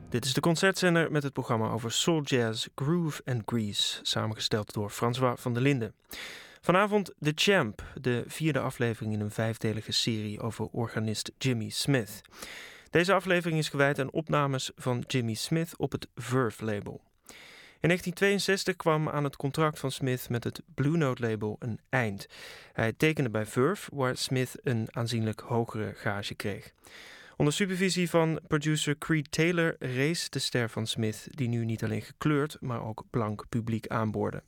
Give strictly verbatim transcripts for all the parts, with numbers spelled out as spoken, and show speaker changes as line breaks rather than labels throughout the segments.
Dit is de Concertzender met het programma over soul jazz, groove en grease, samengesteld door François van der Linden. Vanavond The Champ, de vierde aflevering in een vijfdelige serie over organist Jimmy Smith. Deze aflevering is gewijd aan opnames van Jimmy Smith op het Verve-label. In negentien tweeënzestig kwam aan het contract van Smith met het Blue Note-label een eind. Hij tekende bij Verve, waar Smith een aanzienlijk hogere gage kreeg. Onder supervisie van producer Creed Taylor rees de ster van Smith, die nu niet alleen gekleurd, maar ook blank publiek aanboorde.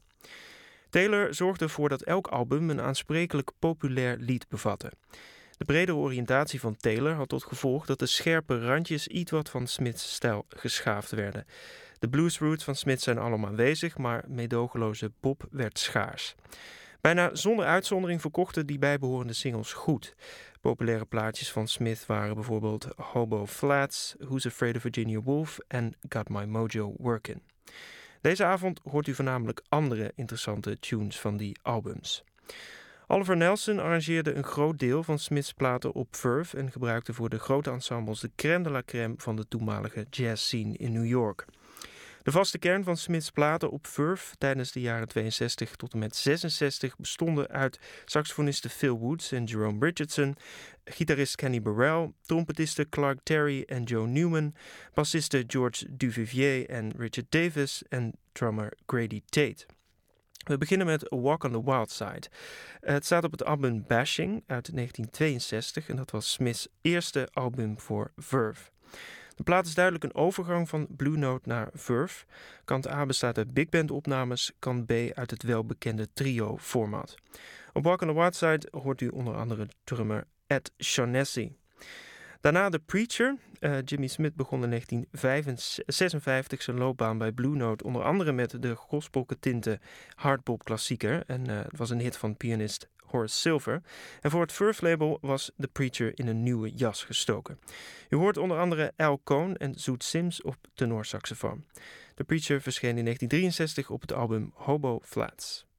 Taylor zorgde ervoor dat elk album een aansprekelijk populair lied bevatte. De bredere oriëntatie van Taylor had tot gevolg dat de scherpe randjes iets wat van Smiths stijl geschaafd werden. De bluesroots van Smith zijn allemaal aanwezig, maar meedogenloze pop werd schaars. Bijna zonder uitzondering verkochten die bijbehorende singles goed. Populaire plaatjes van Smith waren bijvoorbeeld Hobo Flats, Who's Afraid of Virginia Woolf en Got My Mojo Workin'. Deze avond hoort u voornamelijk andere interessante tunes van die albums. Oliver Nelson arrangeerde een groot deel van Smiths platen op Verve en gebruikte voor de grote ensembles de crème de la crème van de toenmalige jazzscene in New York. De vaste kern van Smiths platen op Verve tijdens de jaren tweeënzestig tot en met zesenzestig bestonden uit saxofonisten Phil Woods en Jerome Richardson, gitarist Kenny Burrell, trompetisten Clark Terry en Joe Newman, bassisten George Duvivier en Richard Davis en drummer Grady Tate. We beginnen met A Walk on the Wild Side. Het staat op het album Bashing uit negentien tweeënzestig en dat was Smiths eerste album voor Verve. De plaat is duidelijk een overgang van Blue Note naar Verve. Kant A bestaat uit big band opnames, kant B uit het welbekende trio-format. Op Walk on the Wild Side hoort u onder andere drummer Ed Shaughnessy. Daarna The Preacher. Uh, Jimmy Smith begon in negentien zesenvijftig zijn loopbaan bij Blue Note, onder andere met de gospelgetinte hardbop klassieker. En uh, het was een hit van pianist Horace Silver. En voor het Verve-label was The Preacher in een nieuwe jas gestoken. U hoort onder andere Al Cohn en Zoet Sims op tenorsaxofoon. The Preacher verscheen in negentien drieënzestig op het album Hobo Flats.